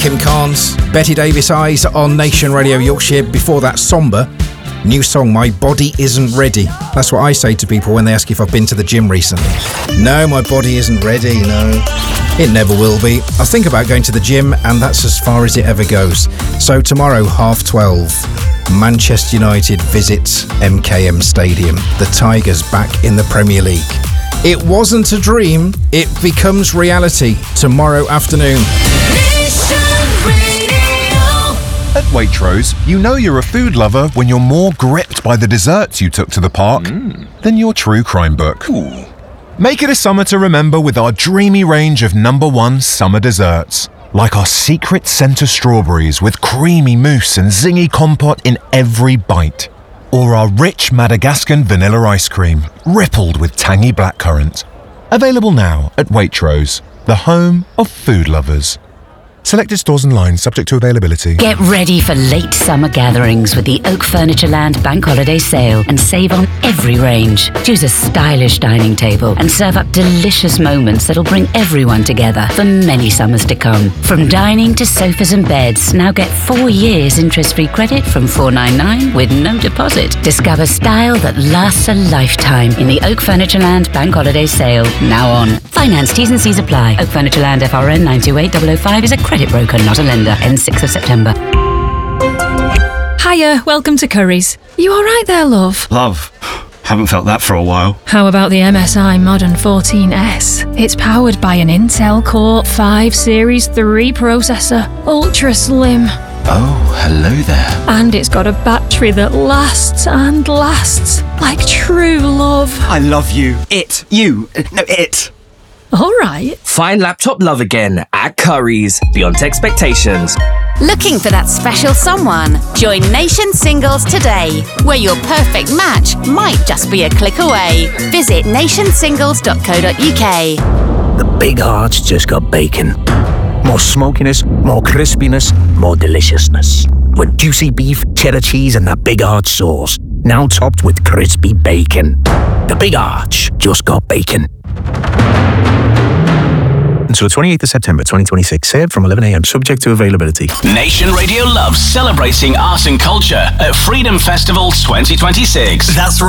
Kim Carnes, Betty Davis Eyes on Nation Radio Yorkshire. Before that, Somber. New song, My Body Isn't Ready. That's what I say to people when they ask if I've been to the gym recently. No, my body isn't ready, no. It never will be. I think about going to the gym and that's as far as it ever goes. So tomorrow, 12:30, Manchester United visits MKM Stadium. The Tigers back in the Premier League. It wasn't a dream, it becomes reality tomorrow afternoon. At Waitrose, you know you're a food lover when you're more gripped by the desserts you took to the park than your true crime book. Ooh. Make it a summer to remember with our dreamy range of #1 summer desserts, like our secret centre strawberries with creamy mousse and zingy compote in every bite, or our rich Madagascan vanilla ice cream, rippled with tangy blackcurrant. Available now at Waitrose, the home of food lovers. Selected stores and lines subject to availability. Get ready for late summer gatherings with the Oak Furnitureland Bank Holiday Sale and save on every range. Choose a stylish dining table and serve up delicious moments that'll bring everyone together for many summers to come. From dining to sofas and beds, now get 4 years interest-free credit from $499 with no deposit. Discover style that lasts a lifetime in the Oak Furnitureland Bank Holiday Sale, now on. Finance T's and C's apply. Oak Furnitureland FRN 928005 is a credit broker, not a lender. Ends 6th of September. Hiya, welcome to Curry's. You alright there, love? Love. Haven't felt that for a while. How about the MSI Modern 14S? It's powered by an Intel Core 5 Series 3 processor, ultra slim. Oh, hello there. And it's got a battery that lasts and lasts, like true love. I love you. It. You. No, it. Alright. Find laptop love again at Curry's, beyond expectations. Looking for that special someone? Join Nation Singles today, where your perfect match might just be a click away. Visit nationsingles.co.uk. The Big Arch just got bacon. More smokiness, more crispiness, more deliciousness. With juicy beef, cheddar cheese and that Big Arch sauce. Now topped with crispy bacon. The Big Arch just got bacon. Until the 28th of September 2026, served from 11 a.m, subject to availability. Nation Radio loves celebrating art and culture at Freedom Festival 2026. That's right.